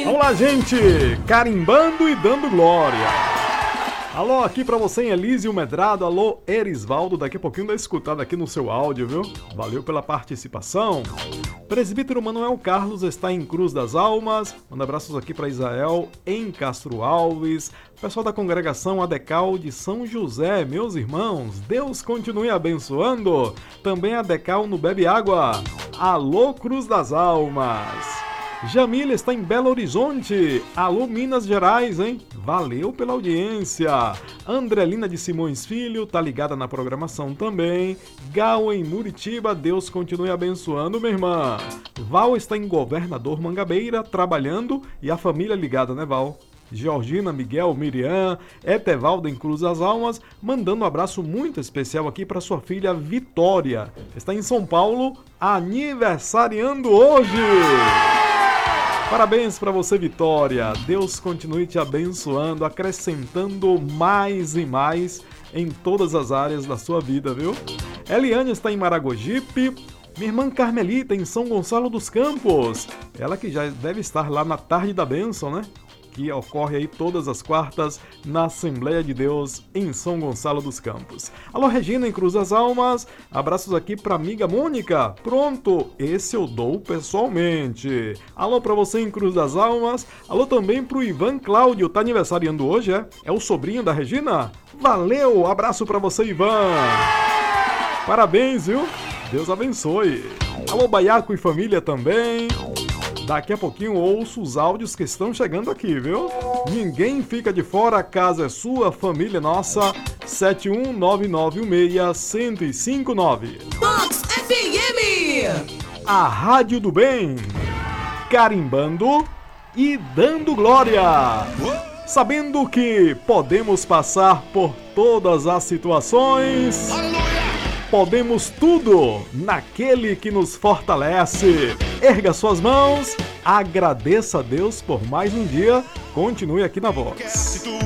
Vamos lá, gente! Carimbando e dando glória. Alô, aqui pra você em Elísio Medrado, alô, Erisvaldo, daqui a pouquinho dá escutada aqui no seu áudio, viu? Valeu pela participação. Presbítero Manuel Carlos está em Cruz das Almas, manda abraços aqui pra Israel, em Castro Alves, pessoal da congregação Adecal de São José, meus irmãos, Deus continue abençoando. Também Adecal no Bebe Água, alô, Cruz das Almas. Jamília está em Belo Horizonte. Alô, Minas Gerais, hein? Valeu pela audiência. Andrelina de Simões Filho tá ligada na programação também. Gal em Muritiba, Deus continue abençoando, minha irmã. Val está em Governador Mangabeira, trabalhando, e a família ligada, né, Val? Georgina, Miguel, Miriam, Etevaldo em Cruz das Almas, mandando um abraço muito especial aqui para sua filha Vitória. Está em São Paulo, aniversariando hoje. Parabéns para você, Vitória. Deus continue te abençoando, acrescentando mais e mais em todas as áreas da sua vida, viu? Eliane está em Maragogipe. Minha irmã Carmelita em São Gonçalo dos Campos. Ela que já deve estar lá na Tarde da Bênção, né? Que ocorre aí todas as quartas na Assembleia de Deus em São Gonçalo dos Campos. Alô, Regina em Cruz das Almas, abraços aqui pra amiga Mônica. Pronto, esse eu dou pessoalmente. Alô pra você em Cruz das Almas, alô também pro Ivan Cláudio, tá aniversariando hoje, é? É o sobrinho da Regina? Valeu, abraço pra você, Ivan. Parabéns, viu? Deus abençoe. Alô, Baiaco e família também. Daqui a pouquinho ouço os áudios que estão chegando aqui, viu? Ninguém fica de fora, a casa é sua, família nossa. 71996-1059. Vox FM! A Rádio do Bem. Carimbando e dando glória. Sabendo que podemos passar por todas as situações. Podemos tudo naquele que nos fortalece. Erga suas mãos, agradeça a Deus por mais um dia. Continue aqui na Vox.